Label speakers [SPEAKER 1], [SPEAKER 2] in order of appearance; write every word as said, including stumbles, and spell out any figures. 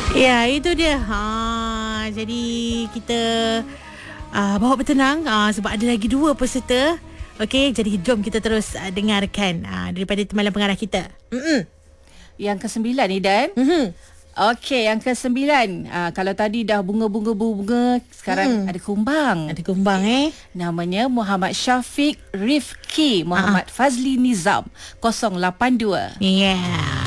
[SPEAKER 1] Ya, itu dia. Ha, jadi kita uh, bawa bertenang uh, sebab ada lagi dua peserta. Okey, jadi jom kita terus uh, dengarkan uh, daripada Temalan Pengarah kita. Mm-mm.
[SPEAKER 2] Yang kesembilan ni Dan.
[SPEAKER 1] Mm-hmm.
[SPEAKER 2] Okey, yang kesembilan. Uh, kalau tadi dah bunga-bunga-bunga, sekarang
[SPEAKER 1] Hmm.
[SPEAKER 2] ada kumbang.
[SPEAKER 1] Ada kumbang eh.
[SPEAKER 2] Namanya Muhammad Syafiq Rifki Muhammad uh-huh. Fazli Nizam kosong lapan dua.
[SPEAKER 1] Ya. Yeah.